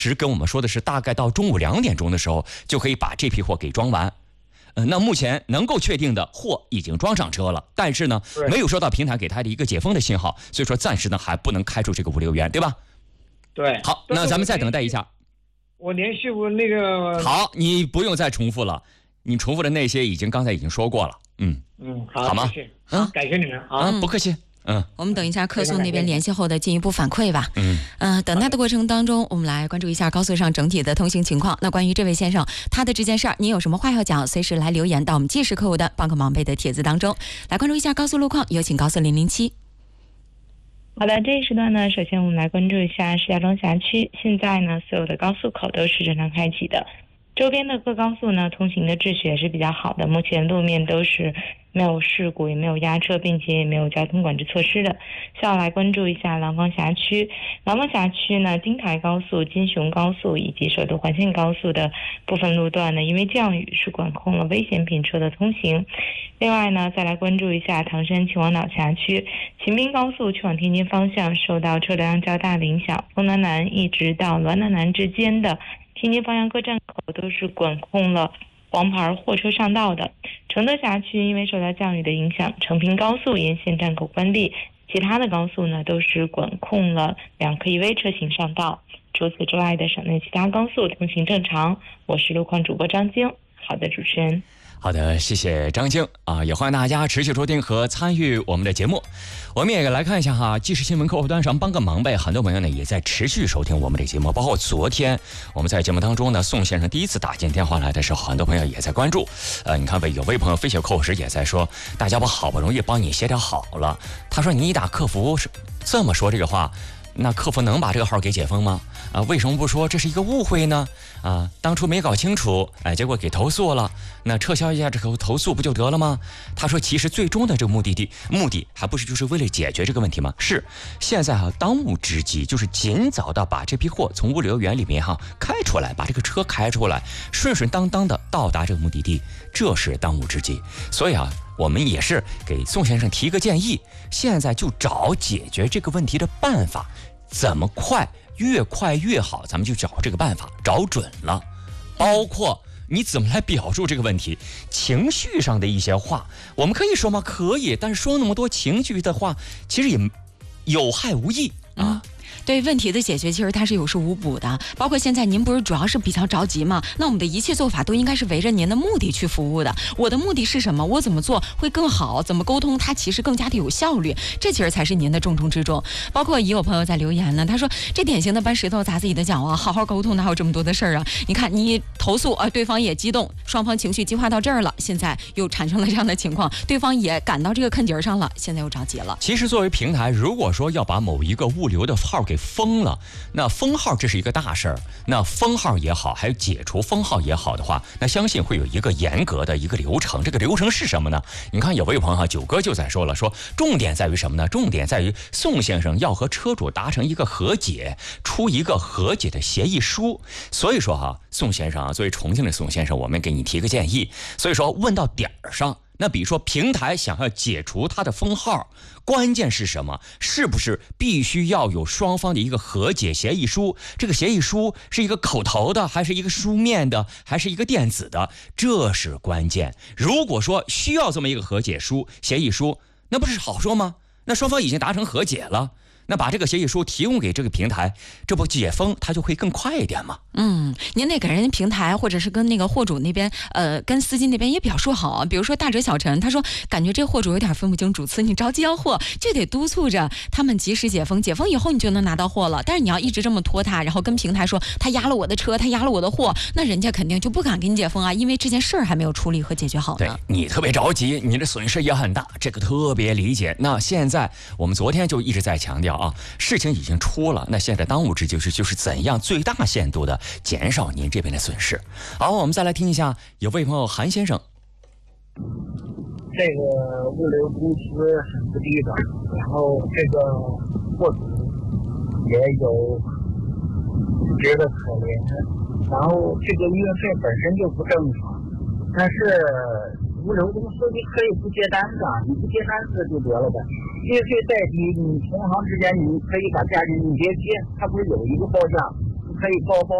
时跟我们说的是大概到中午2点钟的时候就可以把这批货给装完。那目前能够确定的货已经装上车了，但是呢没有收到平台给他的一个解封的信号，所以说暂时呢还不能开出这个物流员，对吧？ 对。 好，那咱们再等待一下。 我联系我那个。 好，你不用再重复了，你重复的那些刚才已经说过了。好吗？ 好，感谢你们啊， 不客气。 我们等一下客诉那边联系后的进一步反馈吧。等待的过程当中，我们来关注一下高速上整体的通行情况。那关于这位先生他的这件事儿，您有什么话要讲，随时来留言到我们即时客户的帮个忙呗的帖子当中，来关注一下高速路况。有请高速007。 好的，这一时段呢，首先我们来关注一下石家庄辖区。现在呢，所有的高速口都是正常开启的，周边的各高速呢，通行的秩序也是比较好的，目前路面都是没有事故，也没有压车，并且也没有交通管制措施的。需要来关注一下廊坊辖区。廊坊辖区呢，京台高速、金雄高速以及首都环线高速的部分路段呢，因为降雨是管控了危险品车的通行。另外呢，再来关注一下唐山秦皇岛辖区。秦滨高速去往天津方向受到车流量较大的影响，丰南南一直到滦南南之间的天津方向各站口都是管控了黄牌货车上道的。承德辖区因为受到降雨的影响，承平高速沿线站口关闭，其他的高速呢都是管控了2颗 EV 车型上道。除此之外的省内其他高速通行正常。我是路况主播张晶。好的，主持人。 好的，谢谢张晶也欢迎大家持续收听和参与我们的节目。我们也来看一下哈，即时新闻客户端上帮个忙呗，很多朋友呢也在持续收听我们的节目，包括昨天我们在节目当中呢，宋先生第一次打进电话来的时候，很多朋友也在关注。你看有位朋友飞雪扣时也在说，大家我好不容易帮你协调好了，他说你一打客服是这么说这个话，那客服能把这个号给解封吗？为什么不说这是一个误会呢？当初没搞清楚，结果给投诉了，那撤销一下这个投诉不就得了吗？他说其实最终的这个目的还不是就是为了解决这个问题吗？是现在当务之急就是尽早的把这批货从物流园里面开出来，把这个车开出来，顺顺当当的到达这个目的地，这是当务之急。所以我们也是给宋先生提个建议，现在就找解决这个问题的办法，怎么越快越好，咱们就找这个办法，找准了。包括你怎么来表述这个问题，情绪上的一些话，我们可以说吗？可以，但是说那么多情绪的话，其实也有害无益对问题的解决其实它是有恃无补的，包括现在您不是主要是比较着急吗？那我们的一切做法都应该是围着您的目的去服务的。我的目的是什么？我怎么做会更好？怎么沟通它其实更加的有效率？这其实才是您的重中之重。包括也有朋友在留言呢，他说这典型的搬石头砸自己的脚好好沟通哪有这么多的事儿啊？你看你投诉对方也激动，双方情绪激化到这儿了，现在又产生了这样的情况，对方也赶到这个坑节上了，现在又着急了。 其实作为平台，如果说要把某一个物流的号给封了，那封号这是一个大事儿，那封号也好，还有解除封号也好的话，那相信会有一个严格的一个流程。这个流程是什么呢？你看有位朋友九哥就在说了，说重点在于什么呢？重点在于宋先生要和车主达成一个和解，出一个和解的协议书。所以说宋先生作为重庆的宋先生，我们给你提个建议。所以说问到点儿上，那比如说平台想要解除他的封号，关键是什么？是不是必须要有双方的一个和解协议书？这个协议书是一个口头的，还是一个书面的，还是一个电子的？这是关键。如果说需要这么一个和解书、协议书，那不是好说吗？那双方已经达成和解了，那把这个协议书提供给这个平台，这不解封它就会更快一点吗？ 您得给人家平台或者是跟那个货主那边跟司机那边也表述好。比如说大哲小陈他说感觉这货主有点分不清主次，你着急要货就得督促着他们及时解封，解封以后你就能拿到货了。但是你要一直这么拖沓，然后跟平台说他压了我的车，他压了我的货，那人家肯定就不敢给你解封因为这件事儿还没有处理和解决好呢。 对，你特别着急，你的损失也很大，这个特别理解。那现在我们昨天就一直在强调事情已经出了，那现在当务之急就是怎样最大限度的减少您这边的损失。好，我们再来听一下有位朋友韩先生。 这个物流公司很不地道，然后这个货主也有觉得可怜，然后这个运费本身就不正常，但是物流公司你可以不接单子，你不接单子就得了呗。运费代替你同行之间，你可以把价钱你别接，它不是有一个报价，你可黑包包